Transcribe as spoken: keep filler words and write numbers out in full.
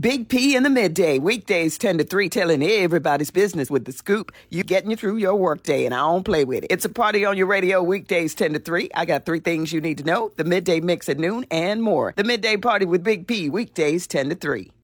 Big P in the midday, weekdays ten to three, telling everybody's business with the scoop. You getting you through your workday, and I don't play with it. It's a party on your radio, weekdays ten to three. I got three things you need to know: the midday mix at noon and more. The midday party with Big P, weekdays ten to three.